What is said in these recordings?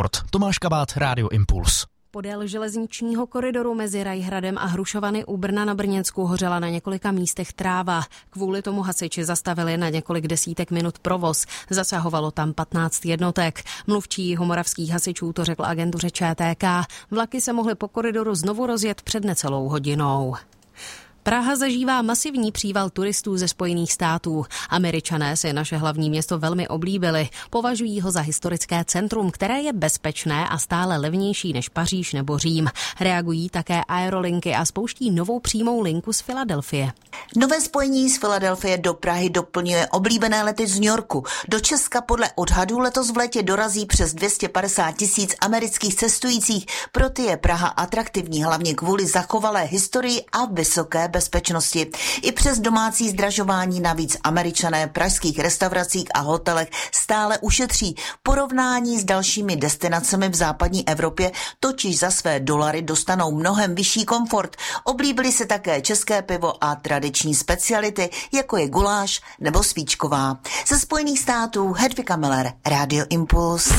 sport. Tomáš Kabát, Rádio Impuls. Podél železničního koridoru mezi Rajhradem a Hrušovany u Brna na Brněnsku hořela na několika místech tráva. Kvůli tomu hasiči zastavili na několik desítek minut provoz. Zasahovalo tam 15 jednotek. Mluvčí jihomoravských hasičů to řekl agentuře ČTK. Vlaky se mohly po koridoru znovu rozjet před necelou hodinou. Praha zažívá masivní příval turistů ze Spojených států. Američané si naše hlavní město velmi oblíbili. Považují ho za historické centrum, které je bezpečné a stále levnější než Paříž nebo Řím. Reagují také aerolinky a spouští novou přímou linku z Filadelfie. Nové spojení z Filadelfie do Prahy doplňuje oblíbené lety z New Yorku. Do Česka podle odhadů letos v létě dorazí přes 250 000 amerických cestujících. Pro ty je Praha atraktivní, hlavně kvůli zachovalé historii a vysoké bezpečnosti. I přes domácí zdražování navíc Američané v pražských restauracích a hotelech stále ušetří. Porovnání s dalšími destinacemi v západní Evropě totiž za své dolary dostanou mnohem vyšší komfort. Oblíbily se také české pivo a tradiční speciality, jako je guláš nebo svíčková. Ze Spojených států Hedvika Miller, Rádio Impuls.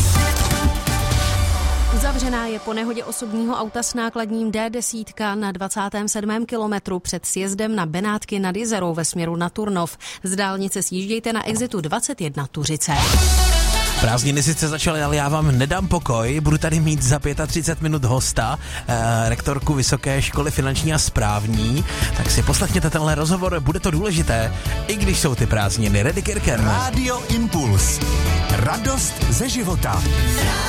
Uzavřená je po nehodě osobního auta s nákladním D10 na 27. kilometru před sjezdem na Benátky nad Jizerou ve směru na Turnov. Z dálnice sjíždějte na exitu 21 Tuřice. Prázdniny sice začaly, ale já vám nedám pokoj. Budu tady mít za 35 minut hosta, rektorku Vysoké školy finanční a správní. Tak si poslechněte tenhle rozhovor, bude to důležité, i když jsou ty prázdniny. Redy Kirker. Rádio Impuls. Radost ze života.